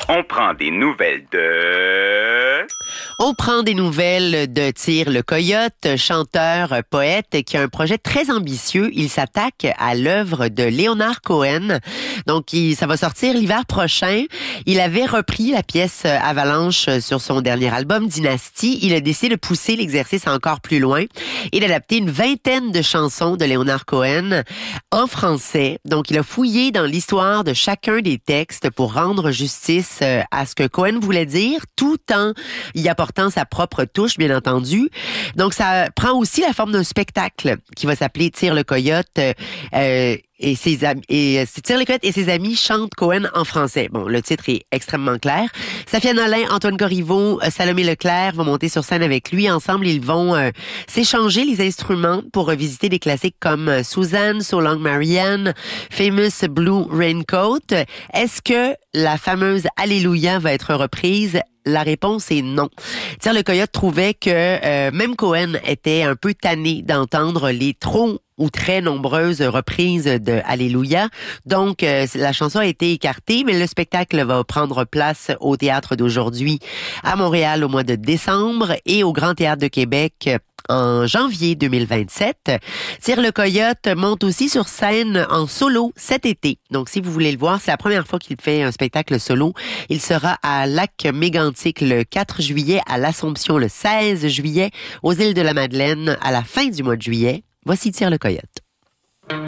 On prend des nouvelles de... On prend des nouvelles de Tyr le Coyote, chanteur, poète, qui a un projet très ambitieux. Il s'attaque à l'œuvre de Leonard Cohen. Donc, ça va sortir l'hiver prochain. Il avait repris la pièce Avalanche sur son dernier album, Dynasty. Il a décidé de pousser l'exercice encore plus loin et d'adapter une vingtaine de chansons de Leonard Cohen en français. Donc, il a fouillé dans l'histoire de chacun des textes pour rendre justice à ce que Cohen voulait dire, tout en y apportant sa propre touche, bien entendu. Donc, ça prend aussi la forme d'un spectacle qui va s'appeler Tyr le Coyote. Et ses amis, Tyr le Coyote et ses amis chantent Cohen en français. Bon, le titre est extrêmement clair. Safia Nolin, Antoine Corriveau, Salomé Leclerc vont monter sur scène avec lui. Ensemble, ils vont s'échanger les instruments pour revisiter des classiques comme Suzanne, So Long Marianne, Famous Blue Raincoat. Est-ce que la fameuse Alléluia va être reprise? La réponse est non. Tyr le Coyote trouvait que même Cohen était un peu tanné d'entendre les trop ou très nombreuses reprises de Alléluia. Donc, la chanson a été écartée, mais le spectacle va prendre place au Théâtre d'Aujourd'hui à Montréal au mois de décembre et au Grand Théâtre de Québec en janvier 2027. Tyr le Coyote monte aussi sur scène en solo cet été. Donc, si vous voulez le voir, c'est la première fois qu'il fait un spectacle solo. Il sera à Lac-Mégantic le 4 juillet, à l'Assomption le 16 juillet, aux Îles de la Madeleine à la fin du mois de juillet. Voici Tyr le Coyote.